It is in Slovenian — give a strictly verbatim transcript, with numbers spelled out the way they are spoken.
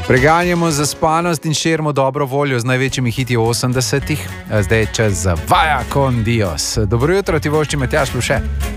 Preganjamo zaspanost in širimo dobro voljo z največjimi hiti osemdesetih. Zdaj je čas za Vaja con Dios. Dobro jutro, ti vošči Matjaž Luše.